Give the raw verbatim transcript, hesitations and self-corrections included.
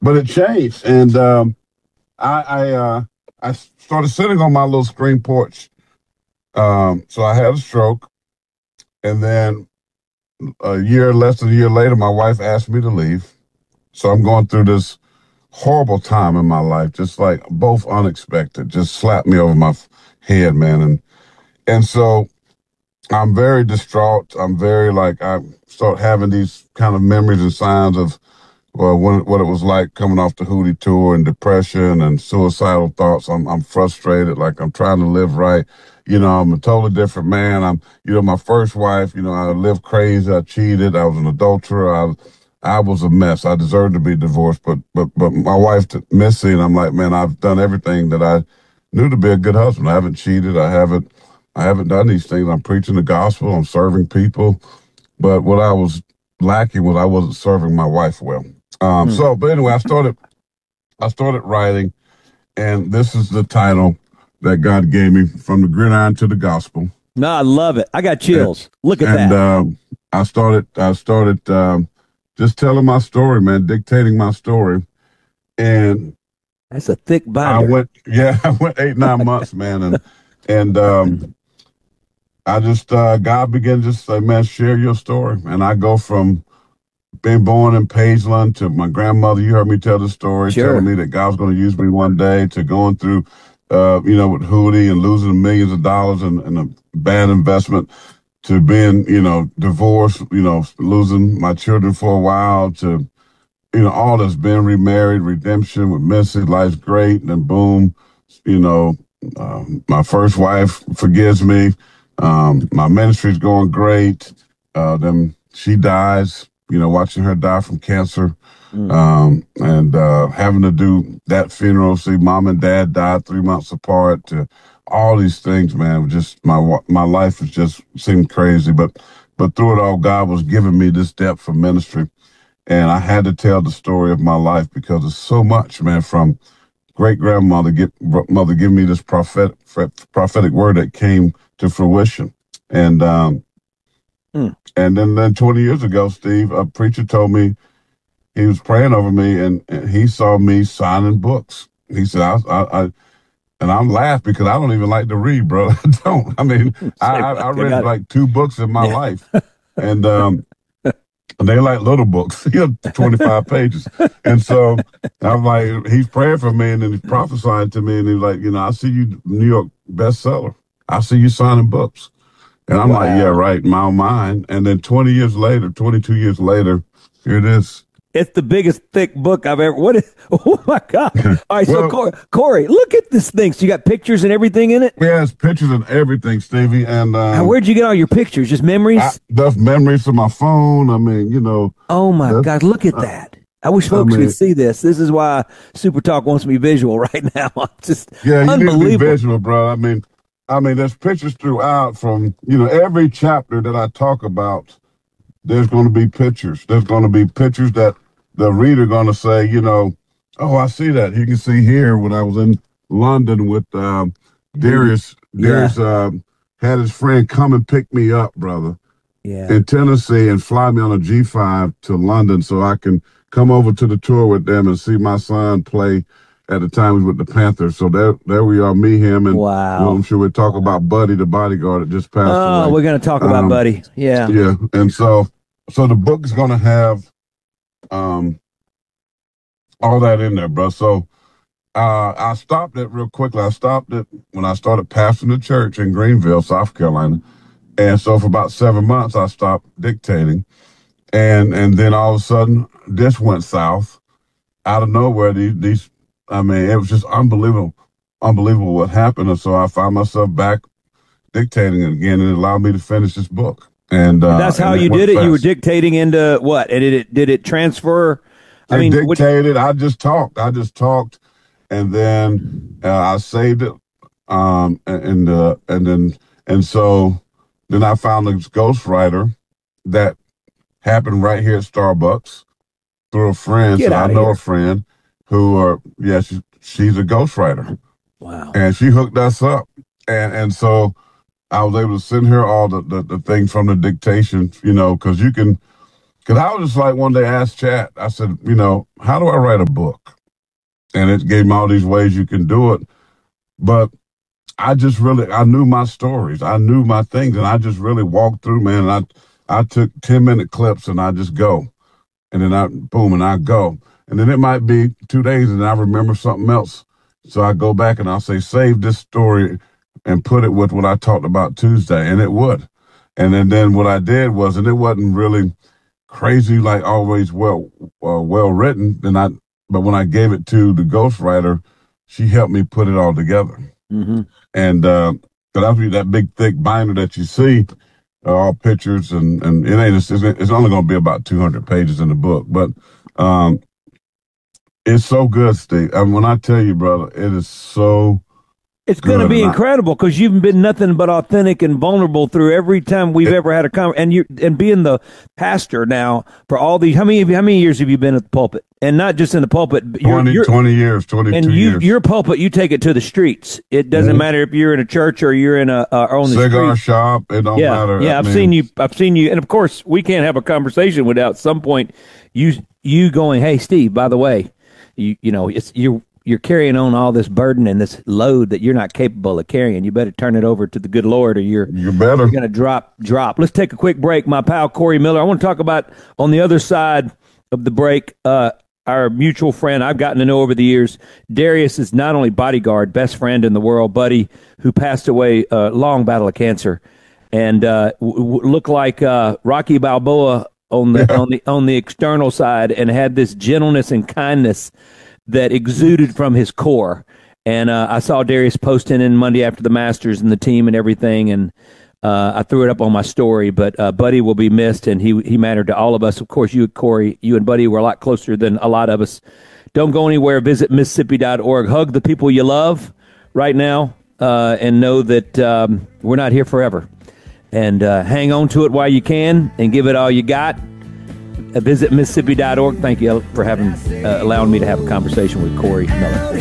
but it changed. And um, I I, uh, I started sitting on my little screen porch. Um, so I had a stroke, and then a year, less than a year later, my wife asked me to leave. So I'm going through this horrible time in my life, just like both unexpected, just slapped me over my head, man. And and so I'm very distraught. I'm very like I start having these kind of memories and signs of well, when, what it was like coming off the Hootie tour and depression and suicidal thoughts. I'm I'm frustrated, like I'm trying to live right. You know, I'm a totally different man. I'm, you know, my first wife, you know, I lived crazy. I cheated. I was an adulterer. I, I was a mess. I deserved to be divorced, but, but, but my wife, Missy, and I'm like, man, I've done everything that I knew to be a good husband. I haven't cheated. I haven't, I haven't done these things. I'm preaching the gospel. I'm serving people. But what I was lacking was I wasn't serving my wife well. Um, mm. So, but anyway, I started, I started writing, and this is the title that God gave me, From the Gridiron to the Gospel. No, I love it. I got chills. And, Look at and, that. And um, I started, I started um, just telling my story, man, dictating my story. And that's a thick binder. I went, yeah, I went eight, nine months, man. And, and um, I just, uh, God began to say, man, share your story. And I go from being born in Pageland to my grandmother, you heard me tell the story, sure. telling me that God was going to use me one day, to going through, uh, you know, with Hootie and losing millions of dollars in, in a bad investment, to being, you know, divorced, you know, losing my children for a while, to, you know, all that's been remarried, redemption with Missy, life's great, and then boom, you know, um, my first wife forgives me, um, my ministry's going great, uh, then she dies, you know, watching her die from cancer, mm. um, and uh, having to do that funeral, see mom and dad died three months apart, to all these things, man. Just my my life was just seemed crazy, but but through it all, God was giving me this depth for ministry, and I had to tell the story of my life because it's so much, man. From great grandmother, get mother, give me this prophet prophetic word that came to fruition, and um, mm. and then then twenty years ago, Steve, a preacher told me he was praying over me, and, and he saw me signing books. He said, I, I, I and I'm laughing because I don't even like to read, bro. I don't. I mean, I, I, I read like two books in my yeah. life, and um, and they like little books, you know, twenty-five pages. And so I'm like, he's praying for me, and then he's prophesying to me, and he's like, you know, I see you New York bestseller. I see you signing books, and I'm wow. like, yeah, right, my own mind. And then twenty years later, twenty-two years later, here it is. It's the biggest thick book I've ever. What is? Oh my God! All right, well, so Corey, Corey, look at this thing. So you got pictures and everything in it. Yeah, it's pictures and everything, Stevie. And um, where'd you get all your pictures? Just memories? I, that's memories from my phone. I mean, you know. Oh my God! Look at that. I wish folks I mean, could see this. This is why Super Talk wants me visual right now. I'm just yeah, you unbelievable. need to be visual, bro. I mean, I mean, there's pictures throughout. From you know every chapter that I talk about, there's going to be pictures. There's going to be pictures that the reader going to say, you know, oh, I see that. You can see here when I was in London with um, Darius. Yeah. Darius um, had his friend come and pick me up, brother, yeah. in Tennessee, and fly me on a G five to London so I can come over to the tour with them and see my son play. At the time, he was with the Panthers. So there, there we are, me, him, and wow. you know, I'm sure we'll talk about Buddy, the bodyguard that just passed oh, away. Oh, we're going to talk about um, Buddy. Yeah. Yeah. And so, so the book is going to have um, all that in there, bro. So uh, I stopped it real quickly. I stopped it when I started pastoring the church in Greenville, South Carolina. And so for about seven months, I stopped dictating. And and then all of a sudden, this went south out of nowhere. These, these I mean, it was just unbelievable, unbelievable what happened. And so I found myself back dictating it again, and it allowed me to finish this book. And uh, that's how and you did it. fast. You were dictating into what? And did it did it transfer? I They mean, dictated. What, I just talked. I just talked, and then uh, I saved it. Um, and uh, and then and so then I found this ghostwriter that happened right here at Starbucks through a friend. So I know here. a friend who are yeah, she, she's a ghostwriter. Wow. And she hooked us up, and and so I was able to send her all the, the, the things from the dictation, you know, because you can, Because I was just like one day I asked Chat, I said, you know, how do I write a book? And it gave me all these ways you can do it. But I just really, I knew my stories. I knew my things. And I just really walked through, man. And I, I took ten minute clips and I just go. And then I, boom, and I go. And then it might be two days and I remember something else. So I go back and I'll say, save this story and put it with what I talked about Tuesday. And it would. And then, then what I did was, and it wasn't really crazy, like always well, uh, well written. Then I, but when I gave it to the ghostwriter, she helped me put it all together. Mm-hmm. And, uh, cause after that big thick binder that you see, uh, all pictures and, and it ain't, it's, it's only going to be about two hundred pages in the book, but, um, it's so good, Steve. I mean, when I tell you, brother, it is so It's going to be incredible because you've been nothing but authentic and vulnerable through every time we've it, ever had a conversation. And you and being the pastor now for all these, how many how many years have you been at the pulpit? And not just in the pulpit. twenty, you're, twenty years, twenty-two and you, years. Your pulpit, you take it to the streets. It doesn't mm-hmm. matter if you're in a church or you're in a uh, on the cigar street. shop. It don't yeah, matter. Yeah, I I've mean, seen you. I've seen you, and of course, we can't have a conversation without some point you you going, "Hey, Steve, by the way, you you know it's you're." You're carrying on all this burden and this load that you're not capable of carrying. You better turn it over to the good Lord or you're, you better. you're going to drop, drop. Let's take a quick break. My pal, Corey Miller. I want to talk about on the other side of the break, uh, our mutual friend I've gotten to know over the years. Darius is not only bodyguard, best friend in the world, buddy, who passed away, uh, long battle of cancer and, uh, w- w- looked like, uh, Rocky Balboa on the, on the, on the external side and had this gentleness and kindness that exuded from his core. And uh, I saw Darius posting in Monday after the Masters and the team and everything, and uh, I threw it up on my story. But uh, Buddy will be missed, and he he mattered to all of us. Of course, you, Corey, you and Buddy were a lot closer than a lot of us. Don't go anywhere. Visit Mississippi dot org. Hug the people you love right now, uh, and know that um, we're not here forever. And uh, hang on to it while you can, and give it all you got. Visit Mississippi dot org. Thank you for having uh, allowing me to have a conversation with Corey Miller.